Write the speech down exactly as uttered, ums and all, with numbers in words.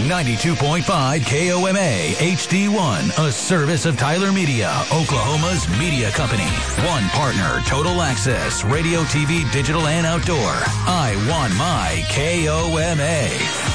ninety-two point five K O M A H D one, a service of Tyler Media, Oklahoma's media company. One partner, Total Access, radio, T V, digital, and outdoor. I want my K O M A.